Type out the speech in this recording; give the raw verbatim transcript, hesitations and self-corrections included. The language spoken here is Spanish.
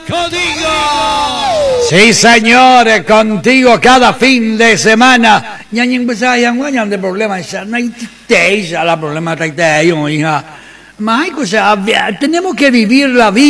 Contigo. Sí, señores, contigo cada fin de semana. Ñañin bisa yang guanyam de problema sa na ite sa la problema ta ite yo hija. Mai cosa tenemos que vivir la vida.